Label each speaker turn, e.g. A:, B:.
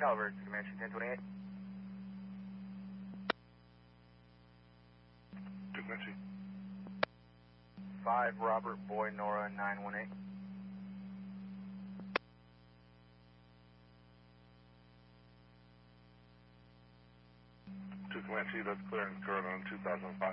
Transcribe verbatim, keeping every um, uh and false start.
A: Calvert, Comanche ten twenty-eight.
B: two Comanche.
A: five Robert Boy Nora nine one eight.
B: two Comanche, that's clear and current on two thousand five.